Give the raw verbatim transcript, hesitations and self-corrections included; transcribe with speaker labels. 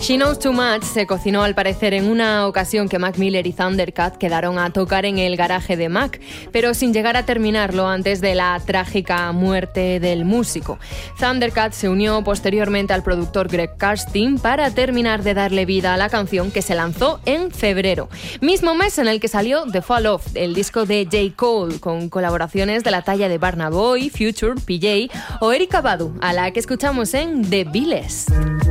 Speaker 1: She Knows Too Much se cocinó al parecer en una ocasión que Mac Miller y Thundercat quedaron a tocar en el garaje de Mac, pero sin llegar a terminarlo antes de la trágica muerte del músico. Thundercat se unió posteriormente al productor Greg Kurstin para terminar de darle vida a la canción, que se lanzó en febrero, mismo mes en el que salió The Fall Off, el disco de J. Cole, con colaboraciones de la talla de Burna Boy, Future, P J o Erykah Badu, a la que escuchamos en The Billys.